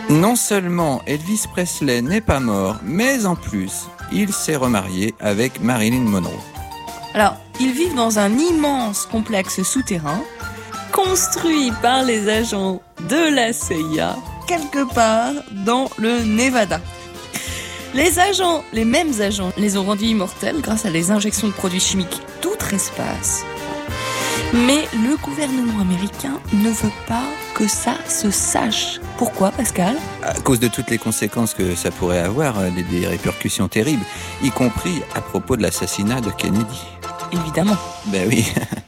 Non seulement Elvis Presley n'est pas mort, mais en plus, il s'est remarié avec Marilyn Monroe. Alors, ils vivent dans un immense complexe souterrain, construit par les agents de la CIA, quelque part dans le Nevada. Les mêmes agents, les ont rendus immortels grâce à des injections de produits chimiques d'outre-espace. Mais le gouvernement américain ne veut pas que ça se sache. Pourquoi, Pascal ? À cause de toutes les conséquences que ça pourrait avoir, des répercussions terribles, y compris à propos de l'assassinat de Kennedy. Évidemment. Ben oui.